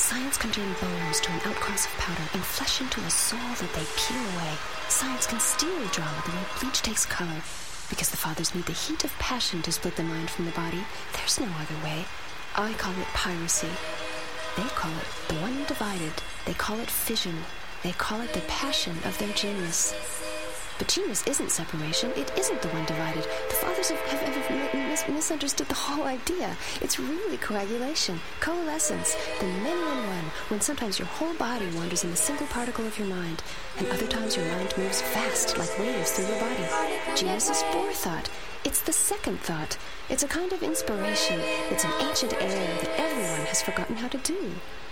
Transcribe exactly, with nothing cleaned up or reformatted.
Science can turn bones to an outcross of powder and flesh into a soul that they peel away. Science can steal drama the way bleach takes color. Because the fathers need the heat of passion to split the mind from the body. There's no other way. I call it piracy. They call it the one divided. They call it fission. They call it the passion of their genius. But genius isn't separation. It isn't the one divided. The fathers have, have, have mis- misunderstood the whole idea. It's really coagulation, coalescence, the many in one, when sometimes your whole body wanders in a single particle of your mind, and other times your mind moves fast like waves through your body. Genius is forethought. It's the second thought. It's a kind of inspiration. It's an ancient air that everyone has forgotten how to do.